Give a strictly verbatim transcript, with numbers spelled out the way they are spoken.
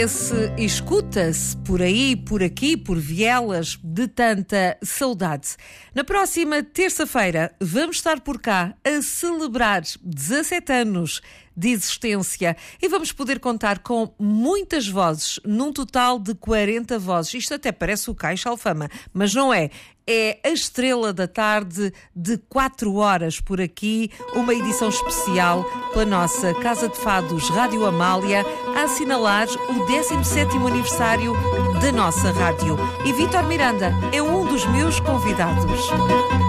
Se escuta-se por aí, por aqui, por vielas de tanta saudade. Na próxima terça-feira vamos estar por cá a celebrar dezassete anos de existência e vamos poder contar com muitas vozes, num total de quarenta vozes. Isto até parece o Caixa Alfama, mas não é. É a Estrela da Tarde de quatro horas por aqui, uma edição especial pela nossa Casa de Fados Rádio Amália a assinalar o décimo sétimo aniversário da nossa rádio. E Vítor Miranda é um dos meus convidados.